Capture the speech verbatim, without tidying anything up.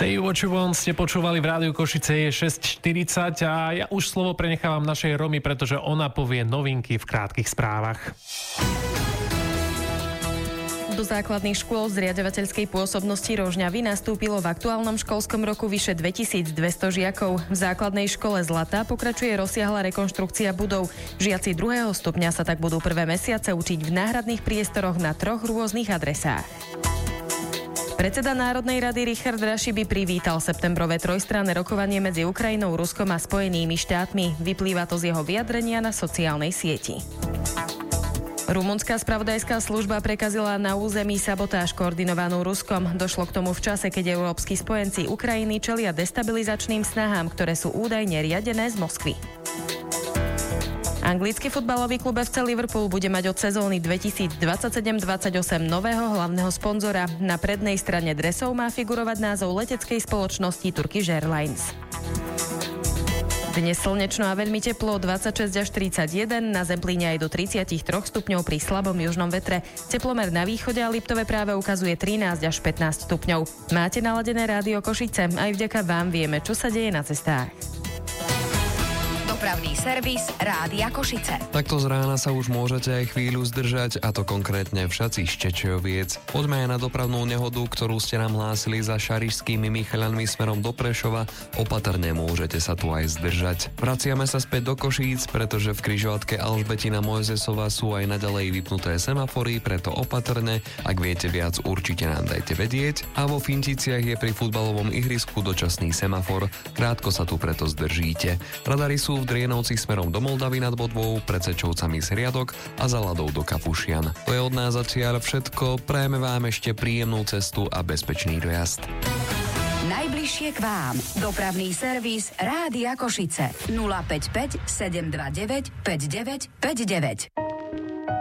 Say What You Want ste počúvali v Rádiu Košice, je šesť štyridsať a ja už slovo prenechávam našej Romy, pretože ona povie novinky v krátkych správach. Do základných škôl zriaďovateľskej pôsobnosti Rožňavy nastúpilo v aktuálnom školskom roku vyše dvetisícdvesto žiakov. V základnej škole Zlatá pokračuje rozsiahla rekonštrukcia budov. Žiaci druhého stupňa sa tak budú prvé mesiace učiť v náhradných priestoroch na troch rôznych adresách. Predseda Národnej rady Richard Raši by privítal septembrové trojstranné rokovanie medzi Ukrajinou, Ruskom a Spojenými štátmi. Vyplýva to z jeho vyjadrenia na sociálnej sieti. Rumunská spravodajská služba prekazila na území sabotáž koordinovanú Ruskom. Došlo k tomu v čase, keď európski spojenci Ukrajiny čelia destabilizačným snahám, ktoré sú údajne riadené z Moskvy. Anglický futbalový klub ef cé Liverpool bude mať od sezóny dvetisícdvadsaťsedem dvadsaťosem nového hlavného sponzora. Na prednej strane dresov má figurovať názov leteckej spoločnosti Turkish Airlines. Dnes slnečno a veľmi teplo, dvadsaťšesť až tridsaťjeden, na Zemplíne aj do tridsaťtri stupňov pri slabom južnom vetre. Teplomer na východe a Liptove práve ukazuje trinásť až pätnásť stupňov. Máte naladené Rádio Košice, aj vďaka vám vieme, čo sa deje na cestách. Dopravný servis Rádia Košice. Takto z rána sa už môžete aj chvíľu zdržať, a to konkrétne v Šaci Štečejoviec. Poďme aj na dopravnú nehodu, ktorú ste nám hlásili za Šarišskými Michaľanmi smerom do Prešova. Opatrne môžete sa tu aj zdržať. Vraciame sa späť do Košíc, pretože v križovatke Alžbetina Mojzesova sú aj naďalej vypnuté semafory, preto opatrne. Ak viete viac, určite nám dajte vedieť. A vo Finticiach je pri futbalovom ihrisku dočasný semafor. Krátko sa tu preto zdržíte. Radary sú v Drienovci smerom do Moldavy nad Bodvou, pred Sečovcami z Riadok a za Ladou do Kapušian. To je od nás zatiaľ všetko. Prajeme vám ešte príjemnú cestu a bezpečný dojazd. Najbližšie k vám. Dopravný servis Rádia Košice. nula päť päť sedem dva deväť päť deväť päť deväť.